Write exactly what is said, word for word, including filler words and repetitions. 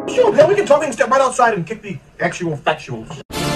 Sure, man, we can talk. We can step right outside and kick the actual factuals.